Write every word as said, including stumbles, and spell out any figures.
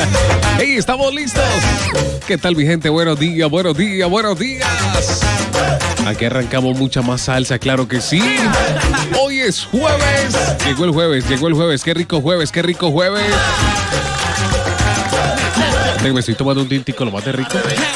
Hey, estamos listos. ¿Qué tal, mi gente? Buenos días, buenos días, buenos días. Aquí arrancamos mucha más salsa, claro que sí. Hoy es jueves. Llegó el jueves, llegó el jueves. Qué rico jueves, qué rico jueves. Me estoy tomando un tintico, lo más de rico.